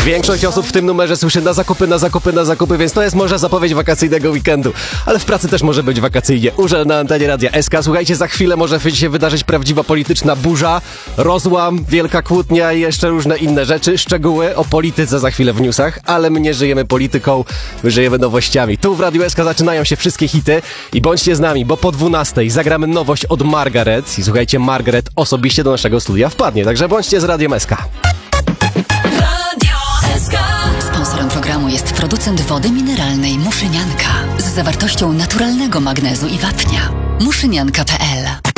Większość osób w tym numerze słyszy na zakupy, więc to jest może zapowiedź wakacyjnego weekendu. Ale w pracy też może być wakacyjnie. Urzel na antenie Radia SK. Słuchajcie, za chwilę może się wydarzyć prawdziwa polityczna burza, rozłam, wielka kłótnia i jeszcze różne inne rzeczy. Szczegóły o polityce za chwilę w newsach, ale my nie żyjemy polityką, my żyjemy nowościami. Tu w Radiu SK zaczynają się wszystkie hity i bądźcie z nami, bo po 12 zagramy nowość od Margaret. I słuchajcie, Margaret osobiście do naszego studia wpadnie, także bądźcie z Radiem SK. Sponsorem programu jest producent wody mineralnej Muszynianka z zawartością naturalnego magnezu i wapnia. Muszynianka.pl